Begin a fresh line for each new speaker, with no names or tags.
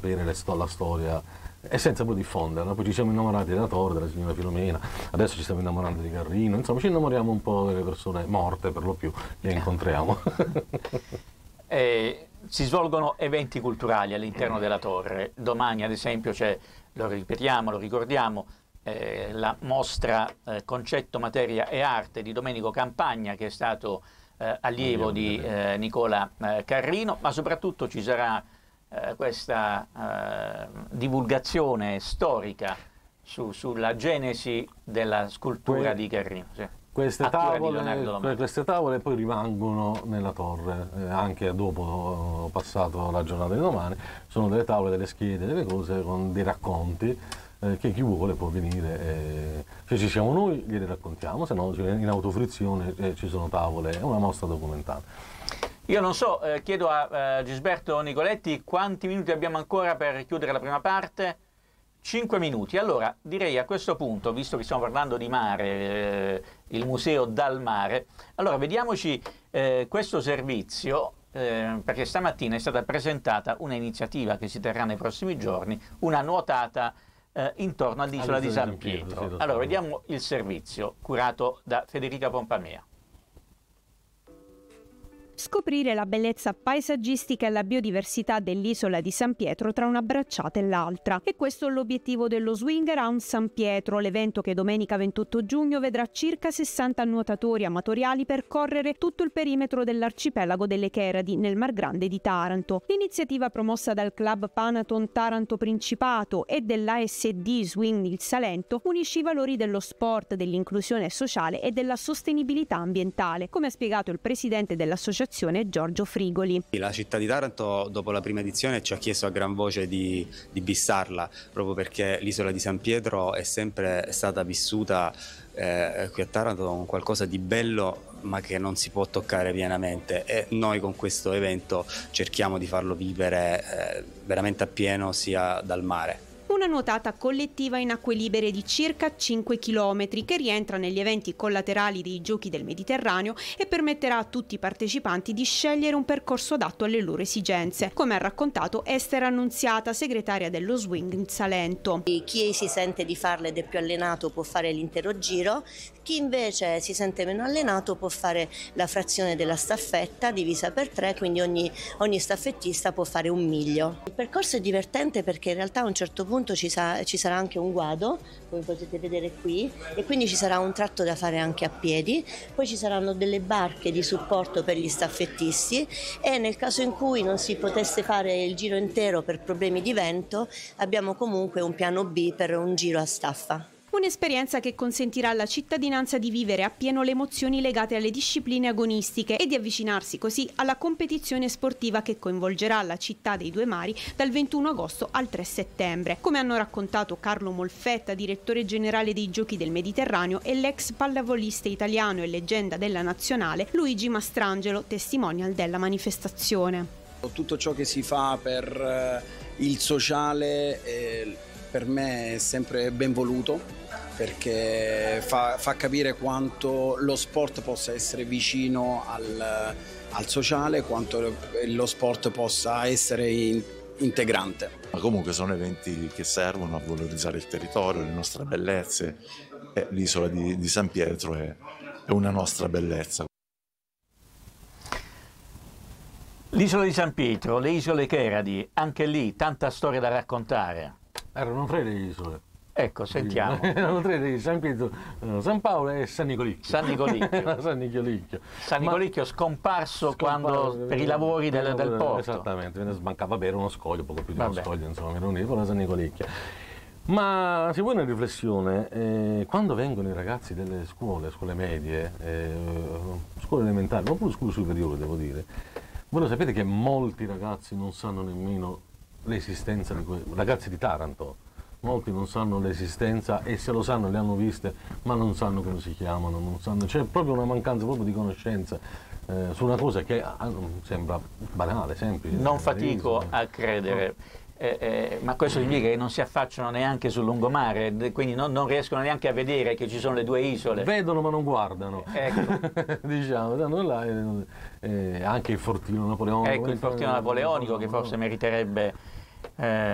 sapere la storia e senza poi diffonderla. Poi ci siamo innamorati della torre, della signora Filomena, adesso ci stiamo innamorando di Carrino, insomma ci innamoriamo un po' delle persone morte per lo più che incontriamo.
Si svolgono eventi culturali all'interno della torre. Domani ad esempio c'è, lo ripetiamo, lo ricordiamo, la mostra Concetto, Materia e Arte di Domenico Campagna, che è stato allievo di Nicola Carrino, ma soprattutto ci sarà questa divulgazione storica sulla genesi della scultura di Carrino. Sì.
Queste tavole poi rimangono nella torre, anche dopo passato la giornata di domani, sono delle tavole, delle schede, delle cose con dei racconti che chi vuole può venire, se ci siamo noi glieli raccontiamo, se no in autofrizione ci sono tavole, è una mostra documentale.
Io non so, chiedo a Gisberto Nicoletti quanti minuti abbiamo ancora per chiudere la prima parte. 5 minuti. Allora direi a questo punto, visto che stiamo parlando di mare, il museo dal mare, allora vediamoci questo servizio, perché stamattina è stata presentata un'iniziativa che si terrà nei prossimi giorni, una nuotata intorno all'isola di San Pietro. Allora vediamo il servizio curato da Federica Pompamea.
Scoprire la bellezza paesaggistica e la biodiversità dell'isola di San Pietro tra una bracciata e l'altra. E questo è l'obiettivo dello Swing Around San Pietro, l'evento che domenica 28 giugno vedrà circa 60 nuotatori amatoriali percorrere tutto il perimetro dell'arcipelago delle Cheradi, nel Mar Grande di Taranto. L'iniziativa, promossa dal Club Panaton Taranto Principato e dell'ASD Swing Il Salento, unisce i valori dello sport, dell'inclusione sociale e della sostenibilità ambientale, come ha spiegato il presidente dell'associazione Giorgio Frigoli.
La città di Taranto dopo la prima edizione ci ha chiesto a gran voce di bissarla, proprio perché l'isola di San Pietro è sempre stata vissuta qui a Taranto come qualcosa di bello ma che non si può toccare pienamente, e noi con questo evento cerchiamo di farlo vivere veramente appieno sia dal mare.
Una nuotata collettiva in acque libere di circa 5 km che rientra negli eventi collaterali dei Giochi del Mediterraneo e permetterà a tutti i partecipanti di scegliere un percorso adatto alle loro esigenze, come ha raccontato Esther Annunziata, segretaria dello Swing in Salento.
Chi si sente di farla ed è più allenato può fare l'intero giro, chi invece si sente meno allenato può fare la frazione della staffetta divisa per 3, quindi ogni staffettista può fare un miglio. Il percorso è divertente perché in realtà a un certo punto ci sarà anche un guado, come potete vedere qui, e quindi ci sarà un tratto da fare anche a piedi, poi ci saranno delle barche di supporto per gli staffettisti e nel caso in cui non si potesse fare il giro intero per problemi di vento abbiamo comunque un piano B per un giro a staffa.
Un'esperienza che consentirà alla cittadinanza di vivere appieno le emozioni legate alle discipline agonistiche e di avvicinarsi così alla competizione sportiva che coinvolgerà la città dei due mari dal 21 agosto al 3 settembre. Come hanno raccontato Carlo Molfetta, direttore generale dei Giochi del Mediterraneo, e l'ex pallavolista italiano e leggenda della nazionale Luigi Mastrangelo, testimonial della manifestazione.
Tutto ciò che si fa per il sociale per me è sempre ben voluto, perché fa capire quanto lo sport possa essere vicino al sociale, quanto lo sport possa essere integrante.
Ma comunque sono eventi che servono a valorizzare il territorio, le nostre bellezze, e l'isola di San Pietro è una nostra bellezza.
L'isola di San Pietro, le isole Cheradi, anche lì tanta storia da raccontare.
Erano 3 le isole.
Ecco, sentiamo.
Erano 3 di San Pietro, San Paolo e San Nicolicchio.
San Nicolicchio.
San Nicolicchio.
San Nicolicchio scomparso quando per i lavori del porto.
Esattamente, mancava bere uno scoglio, poco più di uno scoglio, insomma, era un'isola San Nicolicchio. Ma se vuoi una riflessione, quando vengono i ragazzi delle scuole medie, scuole elementari, ma pure scuole superiori, devo dire, voi lo sapete che molti ragazzi non sanno nemmeno l'esistenza di ragazzi di Taranto, molti non sanno l'esistenza, e se lo sanno le hanno viste, ma non sanno come si chiamano, non sanno, c'è proprio una mancanza proprio di conoscenza su una cosa che sembra banale, semplice.
Non fatico a credere. Ma questo significa che non si affacciano neanche sul lungomare, quindi non riescono neanche a vedere che ci sono le due isole.
Vedono ma non guardano.
Ecco.
Diciamo, anche il fortino napoleonico.
Ecco, il fortino napoleonico che forse meriterebbe